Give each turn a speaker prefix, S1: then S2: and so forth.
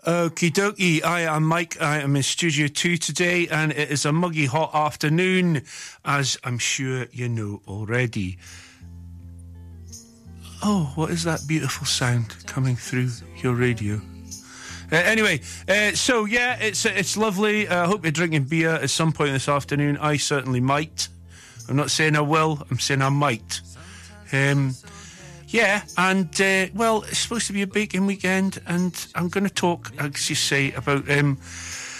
S1: Okie dokie, I am Mike, I am in Studio 2 today, and it is a muggy hot afternoon, as I'm sure you know already. Oh, what is that beautiful sound coming through your radio? Anyway, so yeah, it's lovely. I hope you're drinking beer at some point this afternoon. I certainly might. I'm not saying I will, I'm saying I might. Yeah, and, well, it's supposed to be a baking weekend, and I'm going to talk, as you say, about